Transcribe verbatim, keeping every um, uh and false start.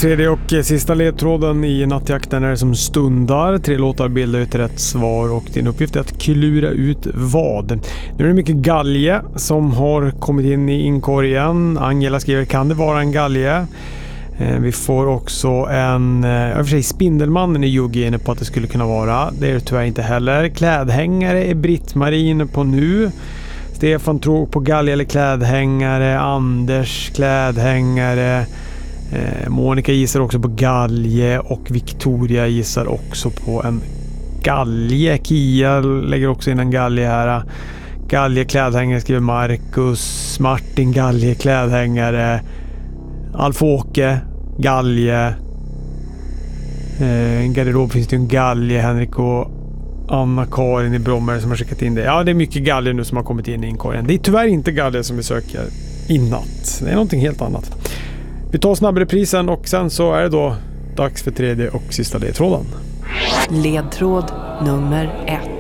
Tredje och sista ledtråden i nattjakten är det som stundar. Tre låtar bildar ett rätt svar och din uppgift är att klura ut vad. Nu är det mycket galge som har kommit in i inkorgen. Angela skriver, kan det vara en galge? Vi får också en, i och för sig Spindelmannen i Jugge inne på att det skulle kunna vara. Det är det tyvärr inte heller. Klädhängare är Britt-Marie inne på nu. Stefan tror på galge eller klädhängare. Anders klädhängare. Eh, Monica gissar också på galge och Victoria gissar också på en galge. Kia lägger också in en galge här. Galge klädhängare skriver Marcus. Martin galge klädhängare. Alf-Åke galge. Eh, en garderob finns det en galge. Henrik och Anna-Karin i Brommer som har skickat in det. Ja, det är mycket galge nu som har kommit in i inkorgen. Det är tyvärr inte galge som vi söker i natt. Det är någonting helt annat. Vi tar snabbreprisen och sen så är det då dags för tredje och sista ledtråden. Ledtråd nummer ett.